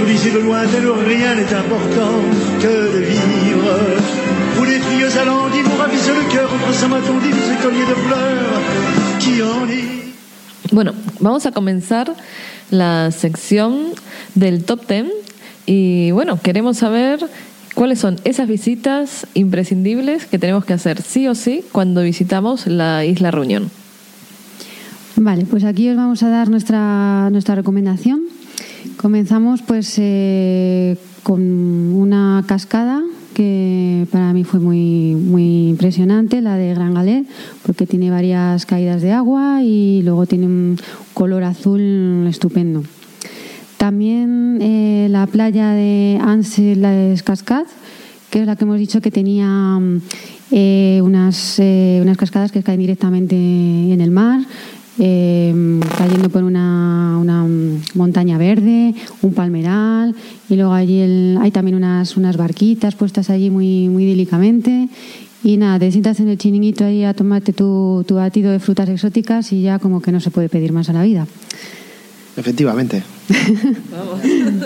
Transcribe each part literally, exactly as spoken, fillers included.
d'ici de lointaine où rien n'est important que de vivre. Où les filles alendies vous ravissent le cœur entre sa main tondue de ces colliers de fleurs qui enivent. Bueno, vamos a comenzar la sección del Top Ten y bueno, queremos saber cuáles son esas visitas imprescindibles que tenemos que hacer sí o sí cuando visitamos la Isla Reunión. Vale, pues aquí os vamos a dar nuestra, nuestra recomendación. Comenzamos pues eh, con una cascada que para mí fue muy, muy impresionante, la de Gran Galet, porque tiene varias caídas de agua y luego tiene un color azul estupendo. También eh, la playa de Anse-les Cascades, que es la que hemos dicho que tenía eh, unas, eh, unas cascadas que caen directamente en el mar, eh, cayendo por una, una montaña verde, un palmeral, y luego allí el, hay también unas, unas barquitas puestas allí muy, muy idílicamente. Y nada, te sientas en el chiringuito ahí a tomarte tu, tu batido de frutas exóticas y ya como que no se puede pedir más a la vida. Efectivamente. Vamos.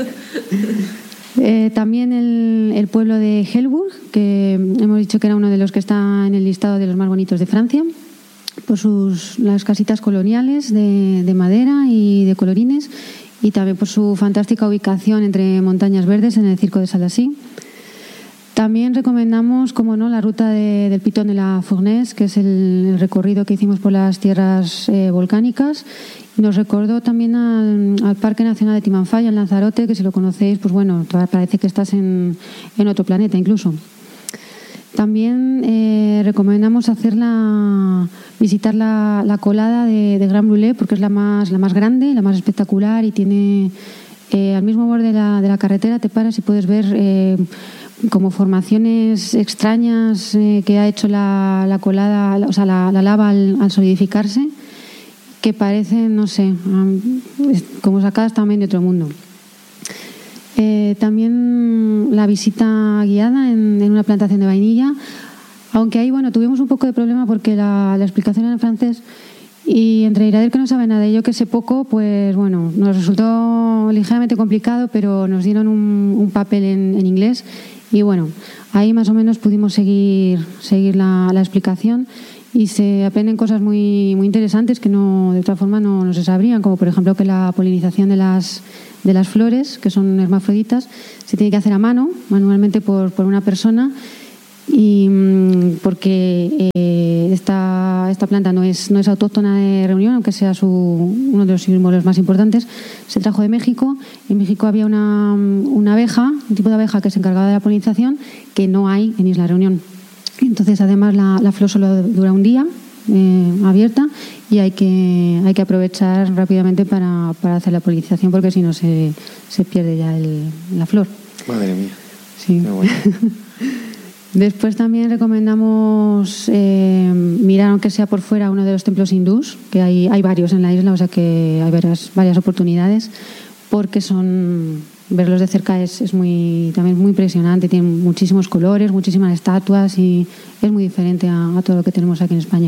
eh, también el, el pueblo de Helburg, que hemos dicho que era uno de los que está en el listado de los más bonitos de Francia, por sus las casitas coloniales de, de madera y de colorines, y también por su fantástica ubicación entre montañas verdes en el Circo de Salasí. También recomendamos, como no, la ruta de, del Piton de la Fournaise, que es el, el recorrido que hicimos por las tierras eh, volcánicas. Nos recordó también al, al Parque Nacional de Timanfaya, en Lanzarote, que si lo conocéis, pues bueno, parece que estás en, en otro planeta incluso. También eh, recomendamos hacer la, visitar la, la colada de, de Grand Brûlé, porque es la más, la más grande, la más espectacular, y tiene eh, al mismo borde de la, de la carretera, te paras y puedes ver eh, como formaciones extrañas eh, que ha hecho la, la colada, o sea, la, la lava al, al solidificarse, que parecen, no sé, como sacadas también de otro mundo. Eh, también la visita guiada en, en una plantación de vainilla, aunque ahí, bueno, tuvimos un poco de problema porque la, la explicación era en francés y entre Irader, que no sabe nada y yo que sé poco, pues bueno, nos resultó ligeramente complicado, pero nos dieron un, un papel en, en inglés y bueno, ahí más o menos pudimos seguir, seguir la, la explicación y se aprenden cosas muy, muy interesantes que no, de otra forma no, no se sabrían, como por ejemplo que la polinización de las de las flores, que son hermafroditas, se tiene que hacer a mano, manualmente por, por una persona, y porque eh, esta, esta planta no es, no es autóctona de Reunión, aunque sea su, uno de los símbolos más importantes. Se trajo de México. En México había una, una abeja, un tipo de abeja que se encargaba de la polinización, que no hay en Isla Reunión. Entonces, además, la, la flor solo dura un día, eh, abierta, y hay que, hay que aprovechar rápidamente para, para hacer la polinización, porque si no se, se pierde ya el, la flor. Madre mía. Sí. Qué bueno. Después también recomendamos eh, mirar, aunque sea por fuera, uno de los templos hindús, que hay, hay varios en la isla, o sea que hay varias, varias oportunidades, porque son, verlos de cerca es, es muy, también muy impresionante, tienen muchísimos colores, muchísimas estatuas y es muy diferente a, a todo lo que tenemos aquí en España.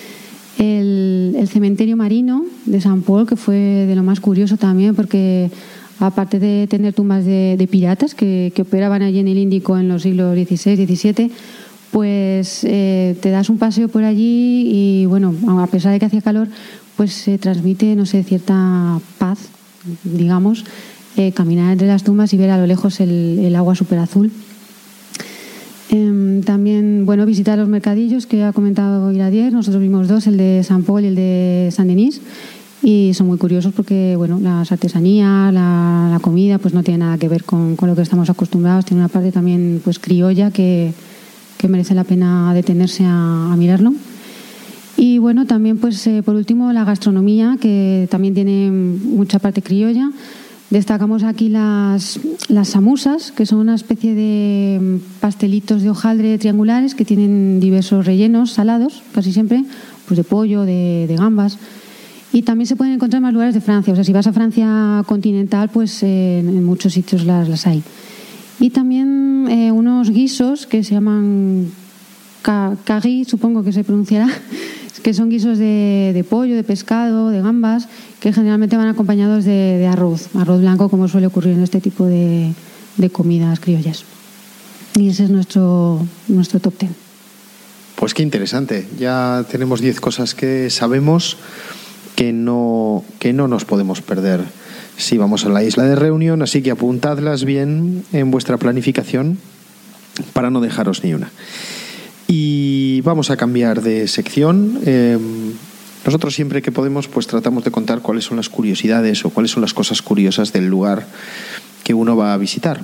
El, el cementerio marino de San Paul, que fue de lo más curioso también, porque aparte de tener tumbas de, de piratas que, que operaban allí en el Índico en los siglos dieciséis, diecisiete, pues eh, te das un paseo por allí y bueno, a pesar de que hacía calor, pues se transmite, no sé, cierta paz, digamos, eh, caminar entre las tumbas y ver a lo lejos el, el agua súper azul. Eh, también, bueno, visitar los mercadillos que ha comentado Iradier. Nosotros vimos dos, el de San Paul y el de Saint-Denis, y son muy curiosos porque, bueno, las artesanías, la, la comida, pues no tiene nada que ver con, con lo que estamos acostumbrados. Tiene una parte también, pues, criolla que, que merece la pena detenerse a, a mirarlo. Y bueno, también, pues, eh, por último, la gastronomía, que también tiene mucha parte criolla. Destacamos aquí las, las samusas, que son una especie de pastelitos de hojaldre triangulares que tienen diversos rellenos salados, casi siempre, pues de pollo, de, de gambas. Y también se pueden encontrar en más lugares de Francia. O sea, si vas a Francia continental, pues eh, en muchos sitios las, las hay. Y también eh, unos guisos que se llaman curry, supongo que se pronunciará. que son guisos de, de pollo, de pescado, de gambas, que generalmente van acompañados de, de arroz, arroz blanco, como suele ocurrir en este tipo de, de comidas criollas. Y ese es nuestro, nuestro top ten. Pues qué interesante. Ya tenemos diez cosas que sabemos que no, que no nos podemos perder si vamos a la isla de Reunión, así que apuntadlas bien en vuestra planificación para no dejaros ni una. Y vamos a cambiar de sección. Eh, nosotros siempre que podemos pues tratamos de contar cuáles son las curiosidades o cuáles son las cosas curiosas del lugar que uno va a visitar.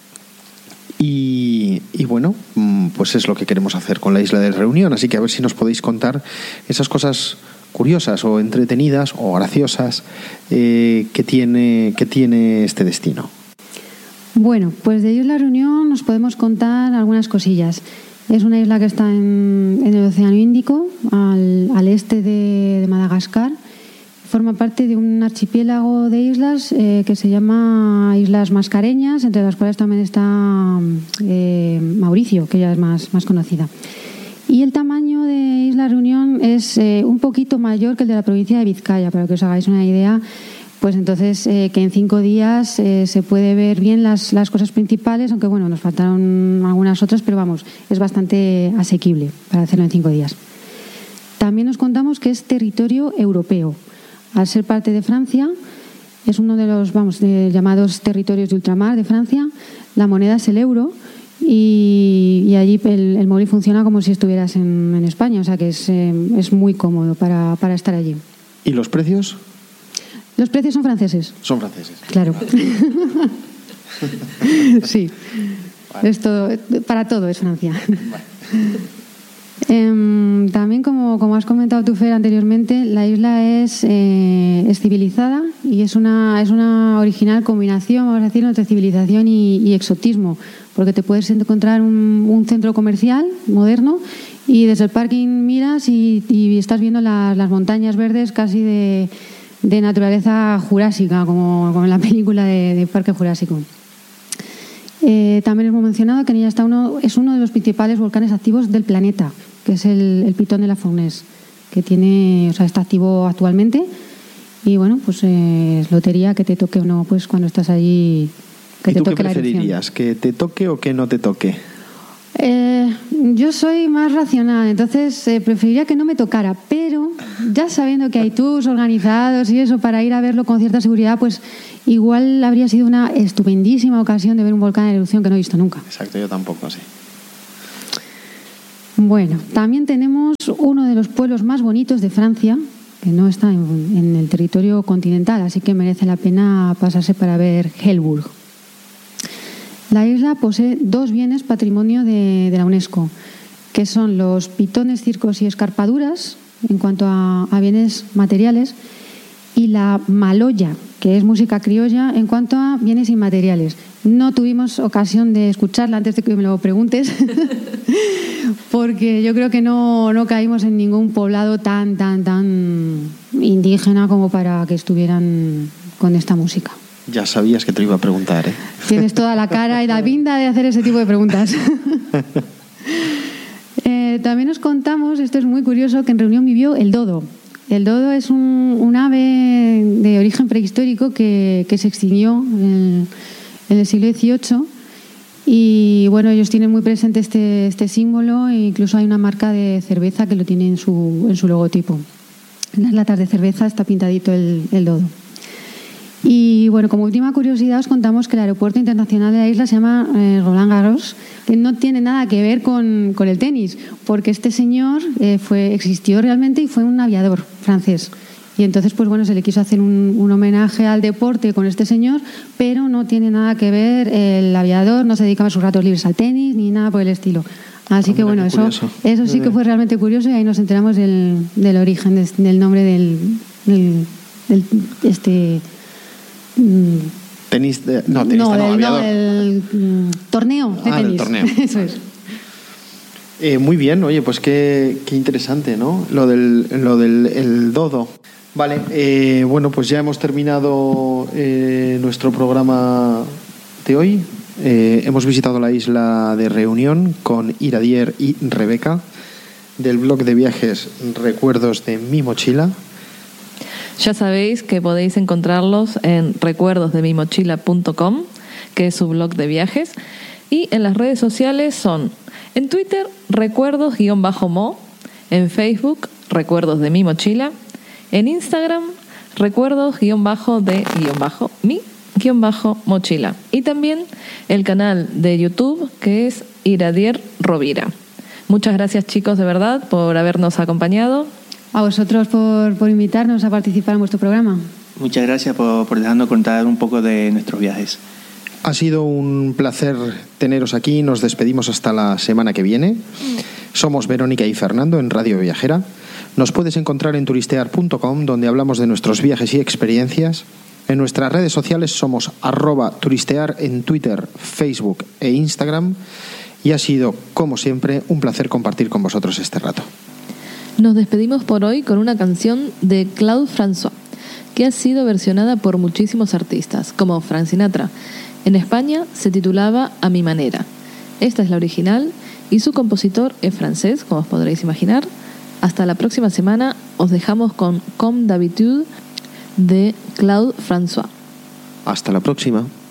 Y, y bueno, pues es lo que queremos hacer con la isla de Reunión, así que a ver si nos podéis contar esas cosas curiosas o entretenidas o graciosas eh, que tiene, que tiene este destino. Bueno, pues de Isla Reunión nos podemos contar algunas cosillas. Es una isla que está en, en el Océano Índico, al, al este de, de Madagascar. Forma parte de un archipiélago de islas eh, que se llama Islas Mascareñas, entre las cuales también está eh, Mauricio, que ya es más, más conocida. Y el tamaño de Isla Reunión es eh, un poquito mayor que el de la provincia de Vizcaya, para que os hagáis una idea. Pues entonces eh, que en cinco días eh, se puede ver bien las, las cosas principales, aunque bueno, nos faltaron algunas otras, pero vamos, es bastante asequible para hacerlo en cinco días. También nos contamos que es territorio europeo. Al ser parte de Francia, es uno de los vamos, de llamados territorios de ultramar de Francia. La moneda es el euro y, y allí el, el móvil funciona como si estuvieras en, en España, o sea que es, eh, es muy cómodo para, para estar allí. ¿Y los precios? Los precios son franceses. Son franceses. Claro. Sí. Vale. Esto, para todo es Francia. Vale. Eh, también, como, como has comentado tú, Fer, anteriormente, la isla es, eh, es civilizada y es una, es una original combinación, vamos a decir, entre civilización y, y exotismo, porque te puedes encontrar un, un centro comercial moderno y desde el parking miras y, y estás viendo las, las montañas verdes casi de, de naturaleza jurásica, como, como en la película de, de Parque Jurásico. Eh, también hemos mencionado que en ella está uno, es uno de los principales volcanes activos del planeta, que es el, el Pitón de la Fournaise, que tiene, o sea, está activo actualmente. Y bueno, pues eh, es lotería que te toque o no, pues cuando estás allí, que ¿Y te tú toque qué la erupción. preferirías? ¿Que te toque o que no te toque? Eh, yo soy más racional, entonces eh, preferiría que no me tocara, pero ya sabiendo que hay tours organizados y eso para ir a verlo con cierta seguridad, pues igual habría sido una estupendísima ocasión de ver un volcán en erupción que no he visto nunca. Exacto, yo tampoco, sí. Bueno, también tenemos uno de los pueblos más bonitos de Francia, que no está en, en el territorio continental, así que merece la pena pasarse para ver Hellburg. La isla posee dos bienes patrimonio de, de la UNESCO, que son los pitones, circos y escarpaduras, en cuanto a, a bienes materiales, y la maloya, que es música criolla, en cuanto a bienes inmateriales. No tuvimos ocasión de escucharla antes de que me lo preguntes, porque yo creo que no, no caímos en ningún poblado tan, tan, tan indígena como para que estuvieran con esta música. Ya sabías que te lo iba a preguntar, ¿eh? Tienes toda la cara y la pinta de hacer ese tipo de preguntas. eh, también nos contamos, esto es muy curioso, que en Reunión vivió el dodo. El dodo es un, un ave de origen prehistórico que, que se extinguió en, en el siglo dieciocho. Y bueno, ellos tienen muy presente este, este símbolo e incluso hay una marca de cerveza que lo tiene en su, en su logotipo. En las latas de cerveza está pintadito el, el dodo. Y bueno, como última curiosidad os contamos que el aeropuerto internacional de la isla se llama eh, Roland Garros, que no tiene nada que ver con, con el tenis, porque este señor eh, fue, existió realmente y fue un aviador francés. Y entonces, pues bueno, se le quiso hacer un, un homenaje al deporte con este señor, pero no tiene nada que ver, el aviador no se dedicaba a sus ratos libres al tenis ni nada por el estilo. Así que bueno, eso, eso sí que fue realmente curioso y ahí nos enteramos del, del origen, del, del nombre del, del, del este... Tenis de, no, tenista no, no, del, aviador. No, el mm, torneo de ah, tenis. Del torneo. Eso es. Eh, muy bien, oye, pues qué, qué interesante, ¿no? Lo del, lo del el dodo. Vale, eh, bueno, pues ya hemos terminado eh, nuestro programa de hoy. Eh, hemos visitado la isla de Reunión con Iradier y Rebeca. del blog de viajes Recuerdos de mi mochila. Ya sabéis que podéis encontrarlos en recuerdos de mi mochila punto com, que es su blog de viajes, y en las redes sociales son en Twitter recuerdos-mo, en Facebook Recuerdos de mi mochila, en Instagram recuerdos-de-mi-mochila, y también el canal de YouTube que es Iradier Rovira. Muchas gracias, chicos, de verdad, por habernos acompañado. A vosotros por, por invitarnos a participar en vuestro programa. Muchas gracias por, por dejarnos contar un poco de nuestros viajes. Ha sido un placer teneros aquí. Nos despedimos hasta la semana que viene. Somos Verónica y Fernando en Radio Viajera. Nos puedes encontrar en turistear punto com, donde hablamos de nuestros viajes y experiencias. En nuestras redes sociales somos arroba turistear en Twitter, Facebook e Instagram. Y ha sido, como siempre, un placer compartir con vosotros este rato. Nos despedimos por hoy con una canción de Claude François, que ha sido versionada por muchísimos artistas, como Frank Sinatra. En España se titulaba A mi manera. Esta es la original y su compositor es francés, como os podréis imaginar. Hasta la próxima semana os dejamos con Comme d'habitude de Claude François. Hasta la próxima.